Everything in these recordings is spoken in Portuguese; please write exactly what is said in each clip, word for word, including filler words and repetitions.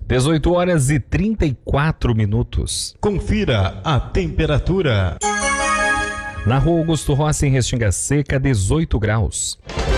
dezoito horas e trinta e quatro minutos. Confira a temperatura. Na rua Augusto Rossi, em Restinga Seca, dezoito graus.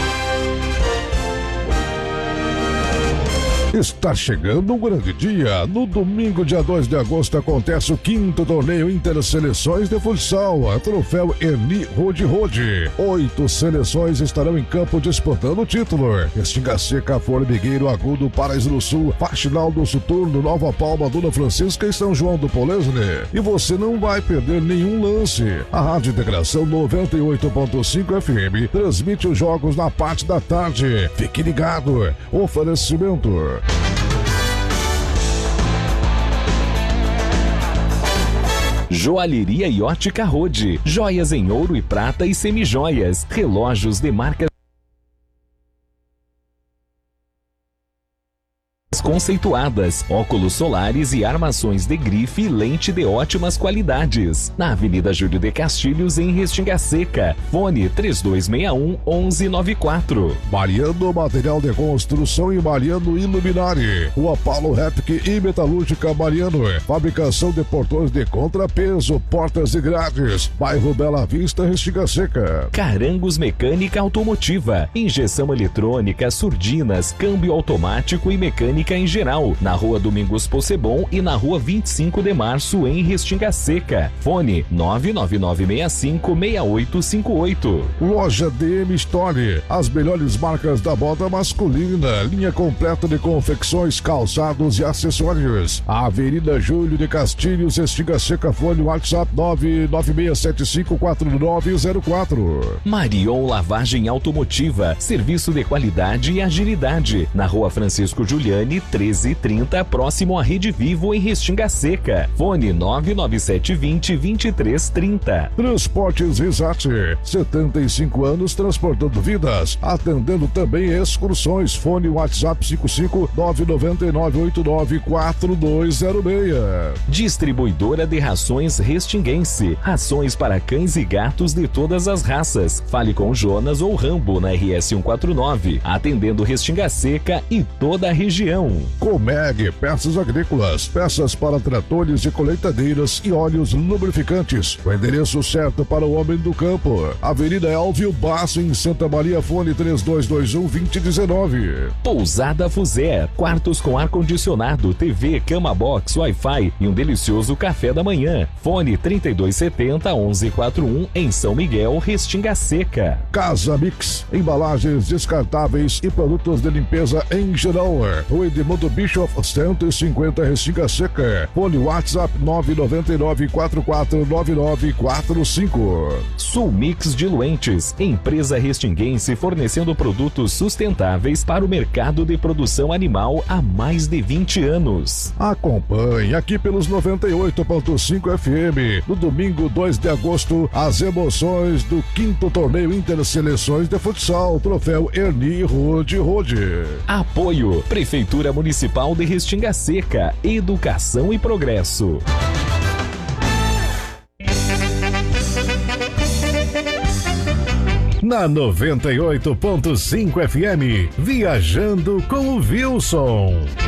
Está chegando um grande dia. No domingo, dia dois de agosto, acontece o quinto torneio Interseleções de Futsal, a troféu Erni Rode Rode. Oito seleções estarão em campo disputando o título. Restinga Seca, Formigueiro, Agudo, Paraíso do Sul, Faxinal do Soturno, Nova Palma, Dona Francisca e São João do Polesne. E você não vai perder nenhum lance. A Rádio Integração noventa e oito ponto cinco F M transmite os jogos na parte da tarde. Fique ligado. Oferecimento. Joalheria e Ótica Rode, joias em ouro e prata e semijoias, relógios de marcas conceituadas, óculos solares e armações de grife e lente de ótimas qualidades. Na Avenida Júlio de Castilhos, em Restinga Seca. Fone três dois seis um, um um nove quatro. Mariano Material de Construção e Mariano Iluminari. Rua Paulo Repke e Metalúrgica Mariano. Fabricação de portões de contrapeso, portas e grades. Bairro Bela Vista, Restinga Seca. Carangos Mecânica Automotiva. Injeção eletrônica, surdinas, câmbio automático e mecânica em geral, na Rua Domingos Possebon e na Rua vinte e cinco de Março, em Restinga Seca. Fone nove nove nove seis cinco, seis oito cinco oito. Loja D M Store, as melhores marcas da moda masculina, linha completa de confecções, calçados e acessórios. Avenida Júlio de Castilhos, Restinga Seca. Fone WhatsApp nove nove seis sete cinco quatro nove zero quatro. Marion Lavagem Automotiva, serviço de qualidade e agilidade, na Rua Francisco Giuliani treze trinta, próximo à Rede Vivo, em Restinga Seca. Fone nove nove sete dois zero, dois três três zero. Transportes Risate, setenta e cinco anos transportando vidas, atendendo também excursões. Fone WhatsApp cinco cinco nove nove nove oito nove quatro dois zero seis. Distribuidora de rações Restinguense, rações para cães e gatos de todas as raças. Fale com Jonas ou Rambo na R S cento e quarenta e nove, atendendo Restinga Seca e toda a região. Comeg, peças agrícolas, peças para tratores e colheitadeiras e óleos lubrificantes. O endereço certo para o homem do campo. Avenida Elvio Basso, em Santa Maria. Fone três dois dois um, dois zero um nove. Pousada Fuser, quartos com ar-condicionado, T V, cama box, Wi-Fi e um delicioso café da manhã. Fone trinta e dois setenta, onze quarenta e um, em São Miguel, Restinga Seca. Casa Mix, embalagens descartáveis e produtos de limpeza em geral. O Edmundo Bischoff cento e cinquenta, Restinga Seca. Fone WhatsApp nove nove nove quatro quatro nove nove quatro cinco. Sulmix Diluentes, empresa restinguense fornecendo produtos sustentáveis para o mercado de produção animal há mais de vinte anos. Acompanhe aqui pelos noventa e oito ponto cinco F M, no domingo dois de agosto, as emoções do quinto torneio Interseleções de Futsal, troféu Erni Rode Rode. Apoio Prefeitura Municipal de Restinga Seca, Educação e Progresso. Na noventa e oito ponto cinco F M, viajando com o Wilson.